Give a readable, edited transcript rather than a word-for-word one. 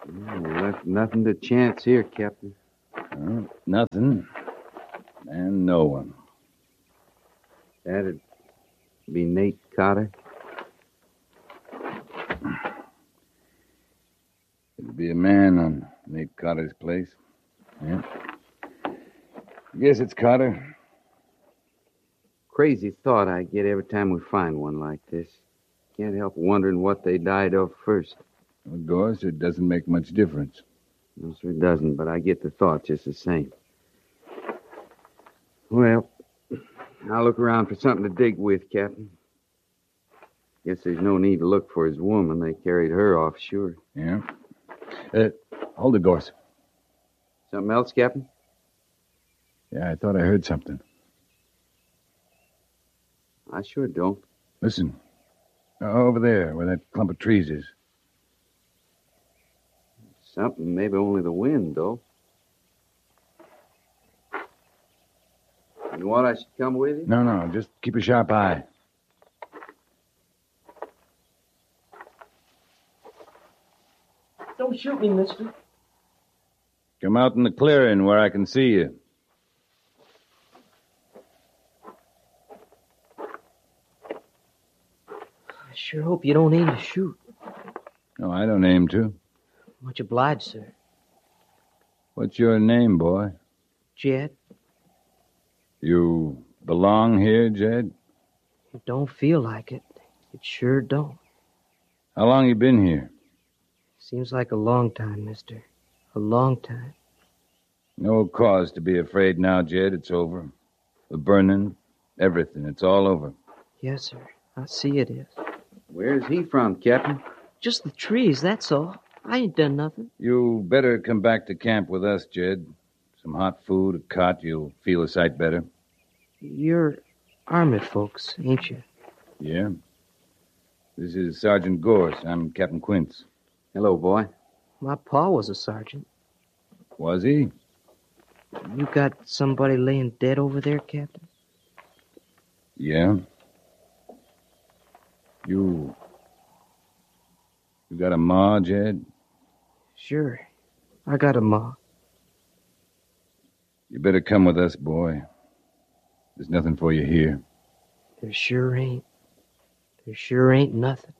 Left nothing to chance here, Captain. Nothing. And no one. That'd be Nate Cotter. It'd be a man on Nate Carter's place. Yeah. Guess it's Carter. Crazy thought I get every time we find one like this. Can't help wondering what they died of first. Of course, it doesn't make much difference. No, sir, it doesn't, but I get the thought just the same. Well, I'll look around for something to dig with, Captain. Guess there's no need to look for his woman. They carried her off, sure. Yeah. Hold it, Gorse. Something else, Captain? Yeah, I thought I heard something. I sure don't. Listen. Over there, where that clump of trees is. Something, maybe only the wind, though. You want I should come with you? No, just keep a sharp eye. Don't shoot me, mister. Come out in the clearing where I can see you. I sure hope you don't aim to shoot. No, I don't aim to. Much obliged, sir. What's your name, boy? Jed, You belong here, Jed? it don't feel like it. It sure don't. How long you been here? Seems like a long time, mister. A long time. No cause to be afraid now, Jed. It's over. The burning, everything. It's all over. Yes, sir. I see it is. Where's he from, Captain? Just the trees, that's all. I ain't done nothing. You better come back to camp with us, Jed. Some hot food, a cot. You'll feel a sight better. You're Army folks, ain't you? Yeah. This is Sergeant Gorse. I'm Captain Quince. Hello, boy. My pa was a sergeant. Was he? You got somebody laying dead over there, Captain? Yeah. You got a ma, Jed? Sure. I got a ma. You better come with us, boy. There's nothing for you here. There sure ain't. There sure ain't nothing.